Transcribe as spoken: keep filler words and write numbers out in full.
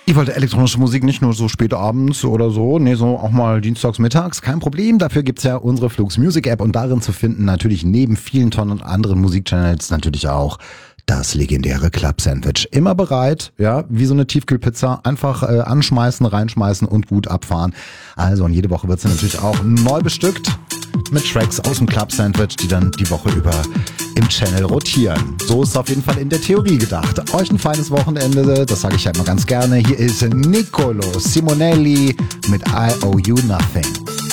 Ihr wollt elektronische Musik nicht nur so spät abends oder so, nee, so auch mal dienstags mittags, kein Problem. Dafür gibt's ja unsere Flux Music App und darin zu finden natürlich neben vielen Tonnen anderen Musikchannels natürlich auch das legendäre Club Sandwich. Immer bereit, ja, wie so eine Tiefkühlpizza. Einfach äh, anschmeißen, reinschmeißen und gut abfahren. Also und jede Woche wird sie natürlich auch neu bestückt mit Tracks aus dem Club Sandwich, die dann die Woche über im Channel rotieren. So ist es auf jeden Fall in der Theorie gedacht. Euch ein feines Wochenende, das sage ich halt mal ganz gerne. Hier ist Nicolo Simonelli mit I Owe You Nothing.